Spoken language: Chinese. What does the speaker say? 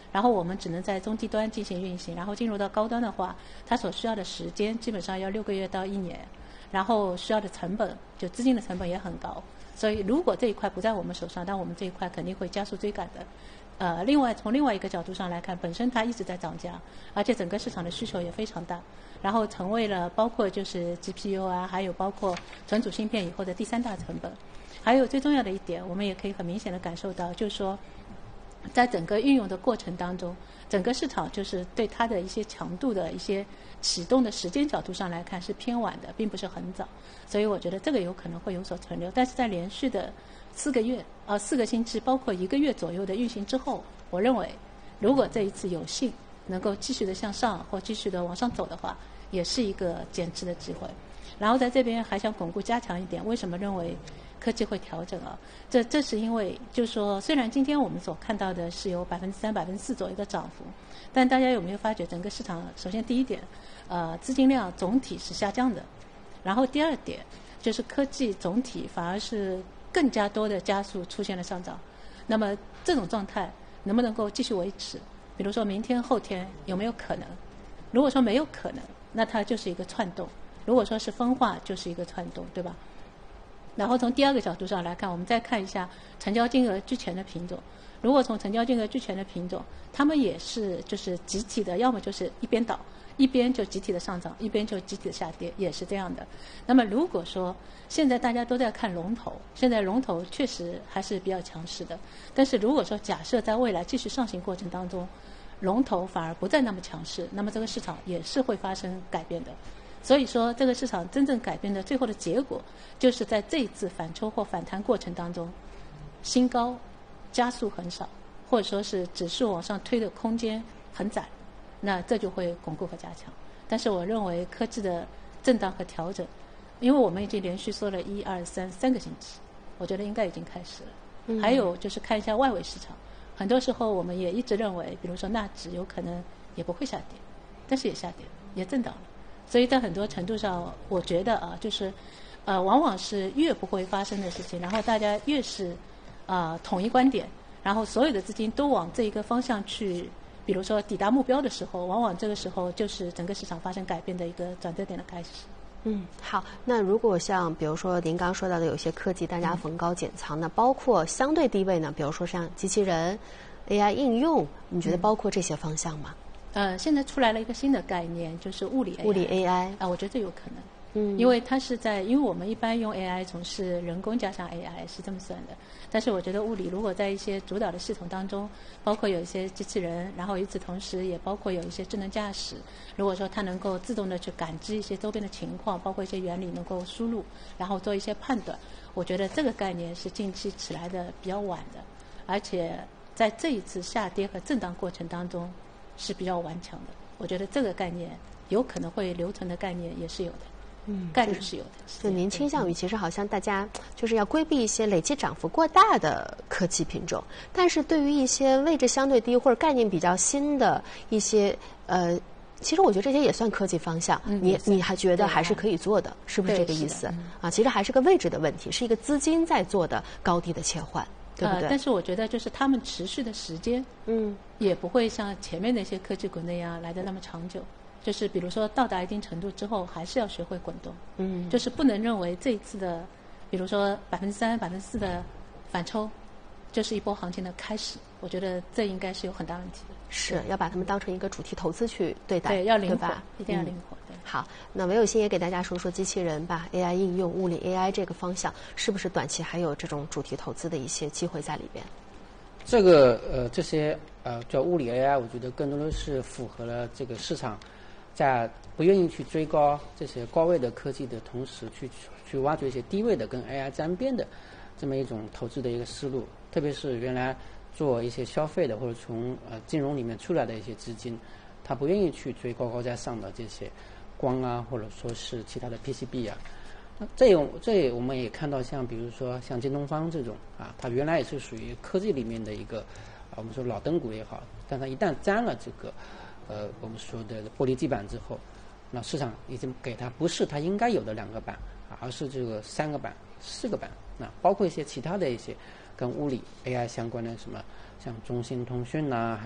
然后我们只能在中低端进行运行，然后进入到高端的话，它所需要的时间基本上要6个月到1年，然后需要的成本就资金的成本也很高。所以如果这一块不在我们手上，那我们这一块肯定会加速追赶的。另外从另外一个角度上来看，本身它一直在涨价，而且整个市场的需求也非常大，然后成为了包括就是 GPU 啊，还有包括存储芯片以后的第3大成本。还有最重要的一点，我们也可以很明显的感受到，就是说在整个运用的过程当中，整个市场就是对它的一些强度的一些启动的时间角度上来看是偏晚的，并不是很早。所以我觉得这个有可能会有所存留，但是在连续的4个星期，包括1个月左右的运行之后，我认为如果这一次有幸能够继续的向上或继续的往上走的话，也是一个减持的机会。然后在这边还想巩固加强一点，为什么认为科技会调整啊？这是因为就是说，虽然今天我们所看到的是有3%、4%左右的涨幅，但大家有没有发觉整个市场？首先第一点，资金量总体是下降的，然后第二点就是科技总体反而是更加多的加速出现了上涨。那么这种状态能不能够继续维持？比如说明天、后天有没有可能？如果说没有可能，那它就是一个窜动；如果说是分化，就是一个窜动，对吧？然后从第二个角度上来看，我们再看一下成交金额居前的品种。如果从成交金额居前的品种，它们也是就是集体的，要么就是一边倒，一边就集体的上涨，一边就集体的下跌，也是这样的。那么如果说现在大家都在看龙头，现在龙头确实还是比较强势的，但是如果说假设在未来继续上行过程当中，龙头反而不再那么强势，那么这个市场也是会发生改变的。所以说这个市场真正改变的最后的结果，就是在这一次反抽或反弹过程当中，新高加速很少，或者说是指数往上推的空间很窄，那这就会巩固和加强。但是我认为科技的震荡和调整，因为我们已经连续说了1、2、3个星期，我觉得应该已经开始了。还有就是看一下外围市场，很多时候我们也一直认为，比如说纳指有可能也不会下跌，但是也下跌，也震荡了。所以在很多程度上，我觉得就是往往是越不会发生的事情，然后大家越是统一观点，然后所有的资金都往这一个方向去，比如说抵达目标的时候，往往这个时候就是整个市场发生改变的一个转折点的开始。 好，那如果像比如说您刚说到的有些科技大家逢高减仓，那包括相对低位呢，比如说像机器人、AI 应用，你觉得包括这些方向吗？ 现在出来了一个新的概念，就是物理 AI。 物理 AI 我觉得这有可能。因为它是因为我们一般用 AI 总是人工加上 AI 是这么算的，但是我觉得物理如果在一些主导的系统当中，包括有一些机器人，然后与此同时也包括有一些智能驾驶，如果说它能够自动的去感知一些周边的情况，包括一些原理能够输入，然后做一些判断，我觉得这个概念是近期起来的比较晚的，而且在这一次下跌和震荡过程当中是比较顽强的。我觉得这个概念有可能会留存的概念也是有的。概率是有的。 就您倾向于其实好像大家就是要规避一些累计涨幅过大的科技品种，但是对于一些位置相对低或者概念比较新的一些其实我觉得这些也算科技方向，你还觉得还是可以做的，是不是这个意思？其实还是个位置的问题，是一个资金在做的高低的切换，对不对？ 但是我觉得就是他们持续的时间，也不会像前面那些科技股那样来的那么长久。就是比如说到达一定程度之后，还是要学会滚动。就是不能认为这一次的，比如说3%、4%的反抽，就是一波行情的开始。我觉得这应该是有很大问题的。 是要把它们当成一个主题投资去对待， 对，要灵活， 对吧？ 一定要灵活。对。 好，那韦有心也给大家说说机器人吧 ，AI 应用、物理 AI 这个方向，是不是短期还有这种主题投资的一些机会在里边？ 这个这些叫物理 AI， 我觉得更多的是符合了这个市场在不愿意去追高这些高位的科技的同时，去挖掘一些低位的跟 AI 沾边的这么一种投资的一个思路。特别是原来做一些消费的或者从金融里面出来的一些资金，他不愿意去追高高在上的这些光啊，或者说是其他的 PCB 啊。这我们也看到，像比如说像京东方这种它原来也是属于科技里面的一个我们说老灯股也好，但它一旦沾了这个我们说的玻璃基板之后，那市场已经给它不是它应该有的2个板，而是这个3个板、4个板。那包括一些其他的一些跟物理 AI 相关的什么，像中兴通讯